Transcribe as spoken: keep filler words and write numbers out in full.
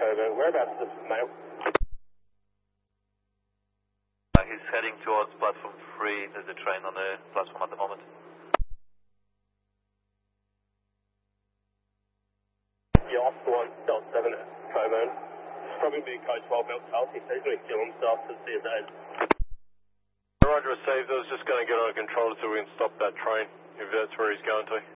over. Whereabouts is the male? Uh, he's heading towards platform three. There's a train on the platform at the moment. Yeah, off the one, Delta seven at Coburn. Probably be code twelve Milk Chelsea. He's going to kill himself to see his head. Roger, received. I was just going to get on control so we can stop that train if that's where he's going to.